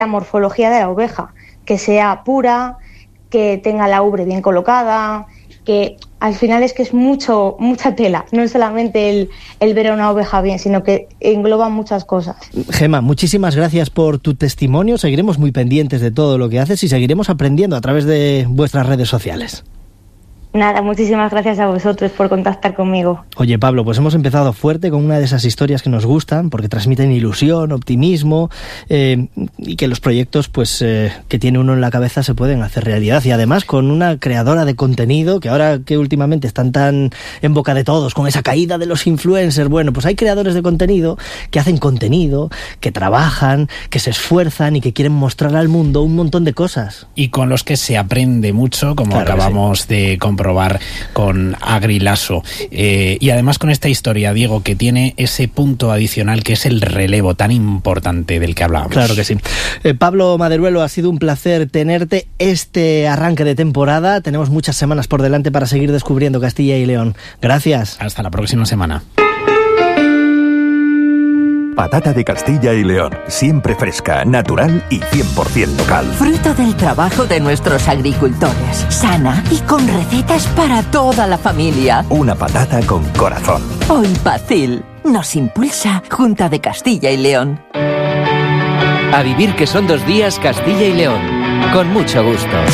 la morfología de la oveja, que sea pura, que tenga la ubre bien colocada, que al final es que es mucha tela, no es solamente el ver a una oveja bien, sino que engloba muchas cosas. Gemma, muchísimas gracias por tu testimonio, seguiremos muy pendientes de todo lo que haces y seguiremos aprendiendo a través de vuestras redes sociales. Nada, muchísimas gracias a vosotros por contactar conmigo. Oye, Pablo, pues hemos empezado fuerte con una de esas historias que nos gustan, porque transmiten ilusión, optimismo, y que los proyectos pues que tiene uno en la cabeza se pueden hacer realidad. Y además con una creadora de contenido, que ahora que últimamente están tan en boca de todos, con esa caída de los influencers, bueno, pues hay creadores de contenido que hacen contenido, que trabajan, que se esfuerzan y que quieren mostrar al mundo un montón de cosas. Y con los que se aprende mucho, como claro, acabamos de comprobar con Agri Lasso. Y además con esta historia, Diego, que tiene ese punto adicional que es el relevo tan importante del que hablábamos. Claro que sí. Pablo Maderuelo, ha sido un placer tenerte este arranque de temporada. Tenemos muchas semanas por delante para seguir descubriendo Castilla y León. Gracias. Hasta la próxima semana. Patata de Castilla y León, siempre fresca, natural y 100% local. Fruto del trabajo de nuestros agricultores, sana y con recetas para toda la familia. Una patata con corazón. Hoy Pacil nos impulsa Junta de Castilla y León. A vivir que son 2 días Castilla y León, con mucho gusto.